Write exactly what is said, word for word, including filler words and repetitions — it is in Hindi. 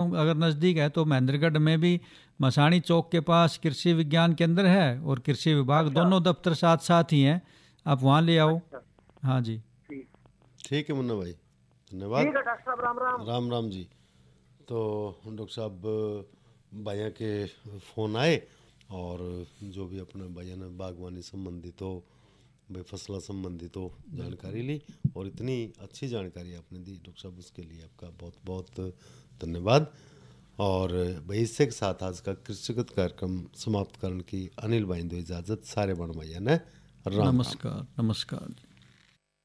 अगर नज़दीक है तो महेंद्रगढ़ में भी मसाणी चौक के पास कृषि विज्ञान केंद्र है और कृषि विभाग, अच्छा। दोनों दफ्तर साथ साथ ही हैं, आप वहाँ ले आओ। अच्छा। हाँ जी, ठीक ठीक है मुन्ना भाई, धन्यवाद। ठीक है डॉक्टर साहब, राम राम। राम राम जी। तो डॉक्टर साहब भैया के फ़ोन आए और जो भी अपना भैया ने बागवानी संबंधित हो, भाई फसला संबंधित हो जानकारी ली, और इतनी अच्छी जानकारी आपने दी डॉक्टर साहब, उसके लिए आपका बहुत बहुत धन्यवाद। और भाई इससे के साथ आज का कृषिगत कार्यक्रम समाप्त करने की अनिल भाई दो इजाज़त, सारे बड़ भैया ने राम। नमस्कार। नमस्कार।